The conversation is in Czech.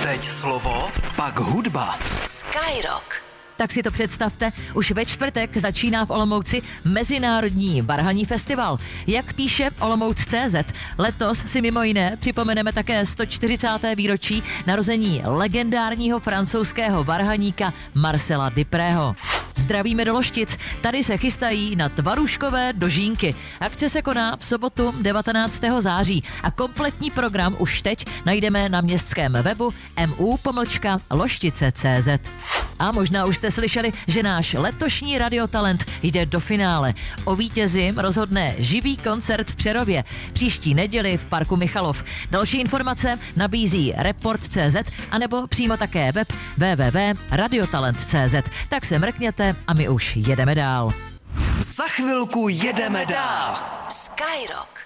Teď slovo, pak hudba. Skyrock. Tak si to představte, už ve čtvrtek začíná v Olomouci Mezinárodní varhanní festival. Jak píše Olomouc.cz, letos si mimo jiné připomeneme také 140. výročí narození legendárního francouzského varhaníka Marcela Duprého. Zdravíme do Loštic, tady se chystají na tvarůžkové dožínky. Akce se koná v sobotu 19. září a kompletní program už teď najdeme na městském webu mu-loštice.cz. A možná už jste slyšeli, že náš letošní radiotalent jde do finále. O vítězi rozhodne živý koncert v Přerově příští neděli v parku Michalov. Další informace nabízí Report.cz anebo přímo také web www.radiotalent.cz. Tak se mrkněte a my už jedeme dál. Za chvilku jedeme dál. Skyrock.